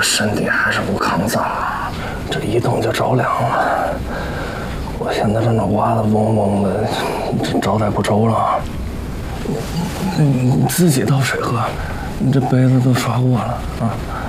身体还是不抗造，这一动就着凉了。我现在这脑瓜子嗡嗡的，这招待不周了。你自己倒水喝，你这杯子都刷过了啊。